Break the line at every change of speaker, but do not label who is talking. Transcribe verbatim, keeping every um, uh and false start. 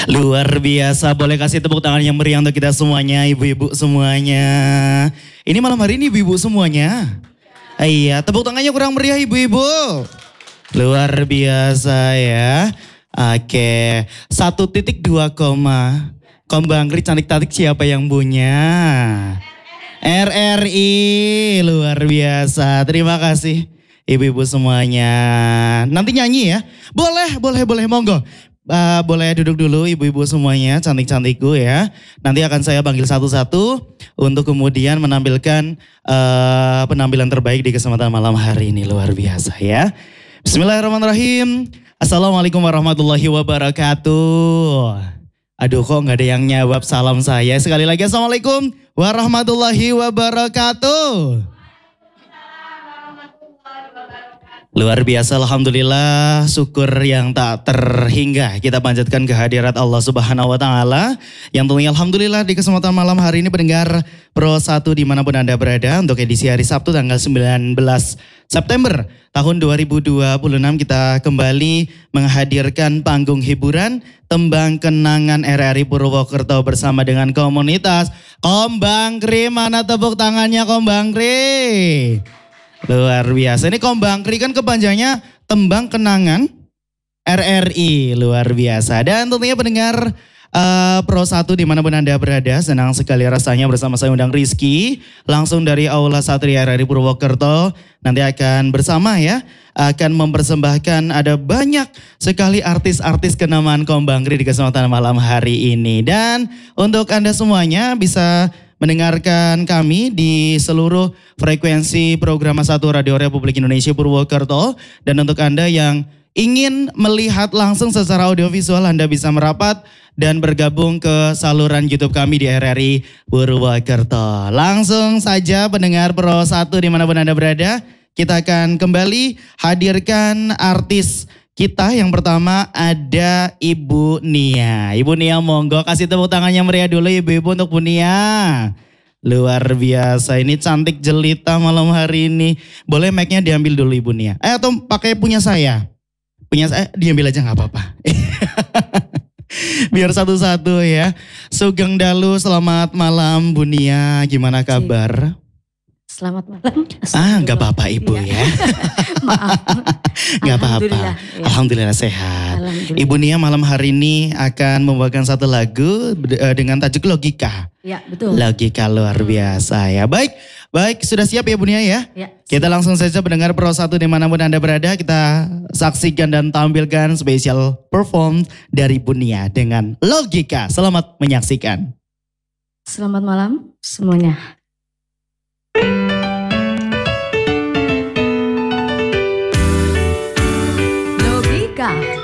Luar biasa, boleh kasih tepuk tangan yang meriah untuk kita semuanya, ibu-ibu semuanya. Ini malam hari ini ibu-ibu semuanya. Iya, tepuk tangannya kurang meriah ibu-ibu. Luar biasa ya. Oke, satu titik dua koma. Kombangri cantik-cantik siapa yang punya? R R I, luar biasa. Terima kasih ibu-ibu semuanya. Nanti nyanyi ya? Boleh, boleh, boleh, monggo. Uh, boleh duduk dulu ibu-ibu semuanya, cantik-cantikku ya. Nanti akan saya panggil satu-satu untuk kemudian menampilkan uh, penampilan terbaik di kesempatan malam hari ini. Luar biasa ya. Bismillahirrahmanirrahim. Assalamualaikum warahmatullahi wabarakatuh. Aduh kok gak ada yang nyawab salam saya. Sekali lagi Assalamualaikum warahmatullahi wabarakatuh. Luar biasa, alhamdulillah, syukur yang tak terhingga kita panjatkan kehadirat Allah Subhanahu wa taala. Yang tentunya alhamdulillah di kesempatan malam hari ini pendengar Pro satu dimanapun Anda berada, untuk edisi hari Sabtu tanggal sembilan belas September tahun dua ribu dua puluh enam kita kembali menghadirkan panggung hiburan Tembang Kenangan R R I Purwokerto bersama dengan komunitas Kombangri. Mana tepuk tangannya Kombangri? Luar biasa, ini Kombangri kan kepanjangnya Tembang Kenangan R R I, luar biasa. Dan tentunya pendengar uh, Pro satu dimanapun Anda berada, senang sekali rasanya bersama saya undang Rizky, langsung dari Aula Satria R R I Purwokerto. Nanti akan bersama ya, akan mempersembahkan ada banyak sekali artis-artis kenamaan Kombangri di kesempatan malam hari ini. Dan untuk Anda semuanya bisa mendengarkan kami di seluruh frekuensi program satu Radio Republik Indonesia Purwokerto. Dan untuk Anda yang ingin melihat langsung secara audiovisual, Anda bisa merapat dan bergabung ke saluran YouTube kami di R R I Purwokerto. Langsung saja pendengar Pro satu dimanapun Anda berada, kita akan kembali hadirkan artis kita. Yang pertama ada Ibu Nia. Ibu Nia monggo kasih tepuk tangannya meriah dulu ibu-ibu untuk Bu Nia. Luar biasa, ini cantik jelita malam hari ini. Boleh mic-nya diambil dulu Ibu Nia. Eh atau pakai punya saya. Punya saya, eh, diambil aja gak apa-apa. Biar satu-satu ya. Sugeng Dalu, selamat malam Bu Nia, gimana kabar?
Selamat malam.
Ah, nggak apa-apa Ibu ya.
Maaf.
Nggak apa-apa.
Alhamdulillah, ya.
Alhamdulillah sehat.
Alhamdulillah.
Ibu Nia malam hari ini akan membawakan satu lagu dengan tajuk Logika.
Ya betul.
Logika luar biasa ya. Baik, baik sudah siap ya Bu Nia ya?
Ya.
Kita langsung saja pendengar Pro satu dimanapun Anda berada, kita saksikan dan tampilkan spesial perform dari Bu Nia dengan Logika. Selamat menyaksikan.
Selamat malam semuanya. Logika.